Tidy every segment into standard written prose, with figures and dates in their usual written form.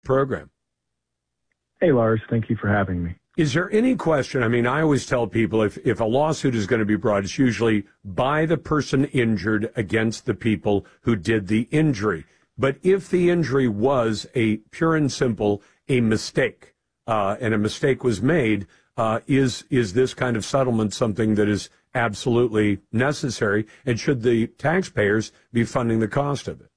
program. Hey, Lars. Thank you for having me. Is there any question? I mean, I always tell people if a lawsuit is going to be brought, it's usually by the person injured against the people who did the injury. But if the injury was a pure and simple a mistake, and a mistake was made, is this kind of settlement something that is absolutely necessary? And should the taxpayers be funding the cost of it?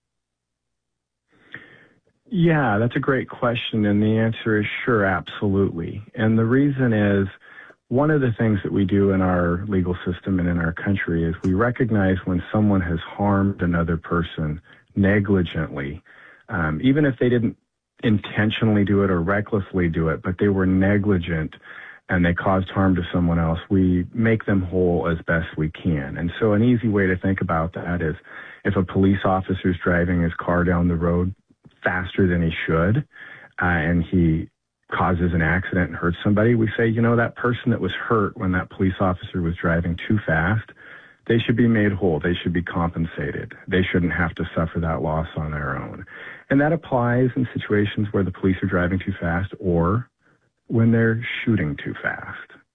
Yeah, that's a great question. And the answer is sure, absolutely. And the reason is one of the things that we do in our legal system and in our country is we recognize when someone has harmed another person negligently, even if they didn't intentionally do it or recklessly do it, but they were negligent and they caused harm to someone else, we make them whole as best we can. And so an easy way to think about that is if a police officer is driving his car down the road faster than he should, and he causes an accident and hurts somebody, we say, you know, that person that was hurt when that police officer was driving too fast, they should be made whole. They should be compensated. They shouldn't have to suffer that loss on their own. And that applies in situations where the police are driving too fast or when they're shooting too fast.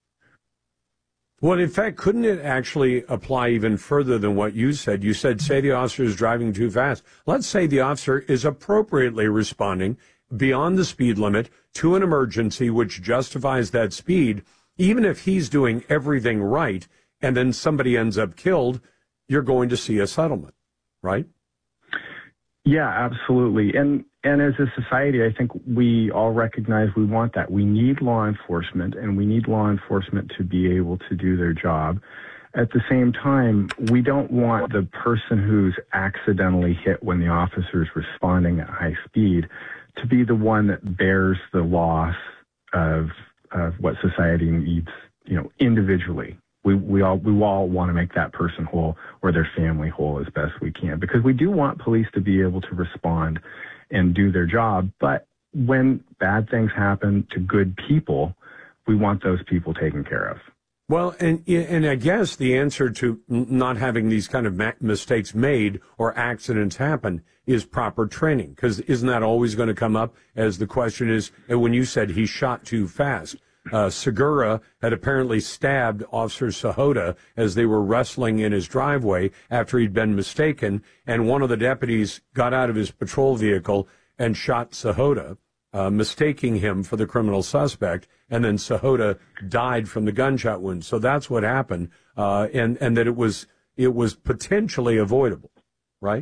Well, in fact, couldn't it actually apply even further than what you said? You said, say the officer is driving too fast. Let's say the officer is appropriately responding beyond the speed limit to an emergency which justifies that speed. Even if he's doing everything right and then somebody ends up killed, you're going to see a settlement, right? Yeah, absolutely. And as a society, I think we all recognize we want that. We need law enforcement, and we need law enforcement to be able to do their job. At the same time, we don't want the person who's accidentally hit when the officer is responding at high speed to be the one that bears the loss of what society needs, you know, individually. We all want to make that person whole or their family whole as best we can, because we do want police to be able to respond and do their job. But when bad things happen to good people, we want those people taken care of. Well, and I guess the answer to not having these kind of mistakes made or accidents happen is proper training, because isn't that always going to come up as the question is, and when you said he shot too fast? Segura had apparently stabbed Officer Sahota as they were wrestling in his driveway after he'd been mistaken, and one of the deputies got out of his patrol vehicle and shot Sahota, mistaking him for the criminal suspect, and then Sahota died from the gunshot wound. So that's what happened, and that it was potentially avoidable, right?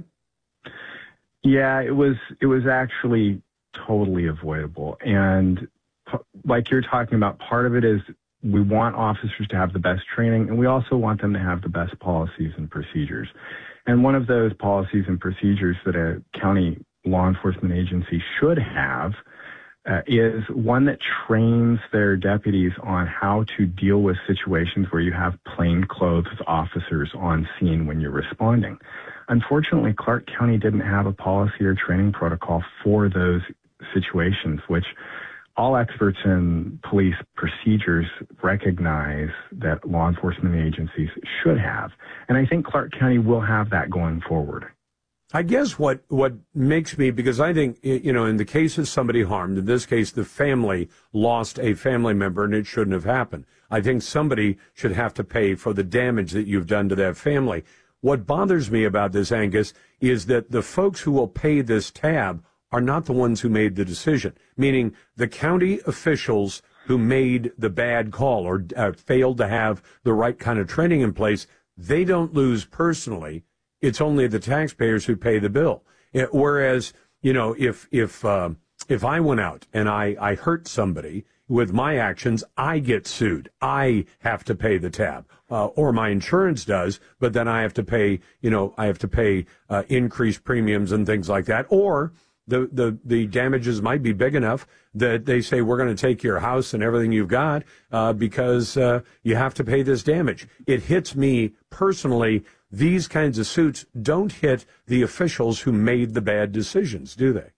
Yeah, it was actually totally avoidable. And like you're talking about, part of it is we want officers to have the best training, and we also want them to have the best policies and procedures. And one of those policies and procedures that a county law enforcement agency should have is one that trains their deputies on how to deal with situations where you have plainclothes officers on scene when you're responding. Unfortunately, Clark County didn't have a policy or training protocol for those situations, which all experts in police procedures recognize that law enforcement agencies should have. And I think Clark County will have that going forward. I guess what makes me, because I think, you know, in the case of somebody harmed, in this case, the family lost a family member and it shouldn't have happened. I think somebody should have to pay for the damage that you've done to that family. What bothers me about this, Angus, is that the folks who will pay this tab are not the ones who made the decision, meaning the county officials who made the bad call or failed to have the right kind of training in place. They don't lose personally. It's only the taxpayers who pay the bill. Whereas, you know, if I went out and I hurt somebody with my actions, I get sued. I have to pay the tab, or my insurance does, but then I have to pay, you know, increased premiums and things like that. Or the damages might be big enough that they say, we're going to take your house and everything you've got because you have to pay this damage. It hits me personally. These kinds of suits don't hit the officials who made the bad decisions, do they?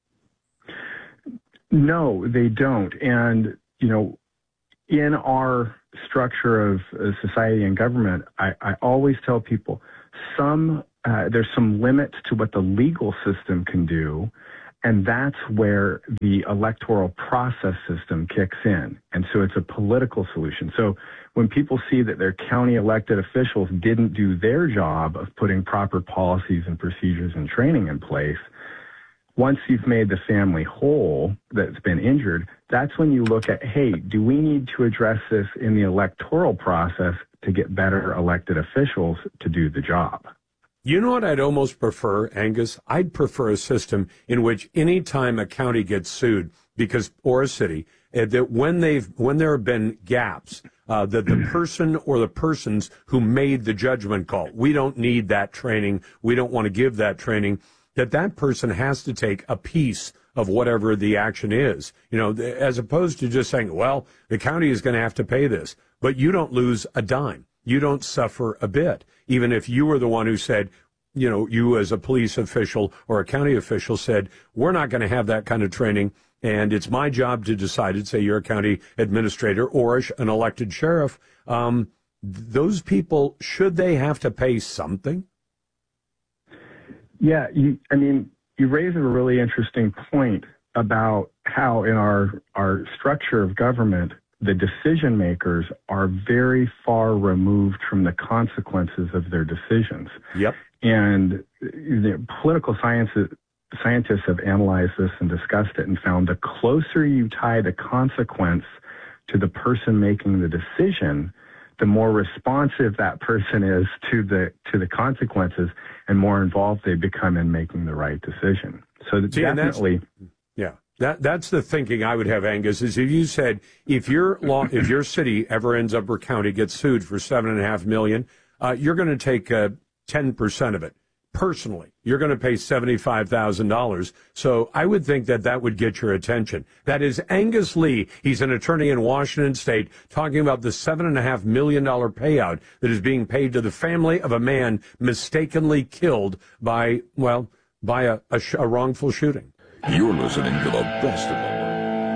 No, they don't. And, you know, in our structure of society and government, I always tell people there's some limits to what the legal system can do, And that's where the electoral process system kicks in. And so it's a political solution. So when people see that their county elected officials didn't do their job of putting proper policies and procedures and training in place, once you've made the family whole that's been injured, that's when you look at, hey, do we need to address this in the electoral process to get better elected officials to do the job? You know what I'd almost prefer, Angus? I'd prefer a system in which any time a county gets sued or a city, that when there have been gaps, that the person or the persons who made the judgment call, we don't need that training, we don't want to give that training, that person has to take a piece of whatever the action is, as opposed to just saying, well, the county is going to have to pay this, but you don't lose a dime. You don't suffer a bit, even if you were the one who said, you as a police official or a county official said, we're not going to have that kind of training, and it's my job to decide it. Say you're a county administrator or an elected sheriff. Those people, should they have to pay something? Yeah, you raise a really interesting point about how in our structure of government, the decision makers are very far removed from the consequences of their decisions. Yep. And the political scientists have analyzed this and discussed it and found the closer you tie the consequence to the person making the decision, the more responsive that person is to the consequences and more involved they become in making the right decision. So definitely. That's the thinking I would have, Angus, is if you said, if your city ever ends up or county gets sued for $7.5 million, you're going to take 10% of it. Personally, you're going to pay $75,000. So I would think that would get your attention. That is Angus Lee. He's an attorney in Washington State talking about the $7.5 million payout that is being paid to the family of a man mistakenly killed by a wrongful shooting. You're listening to the best of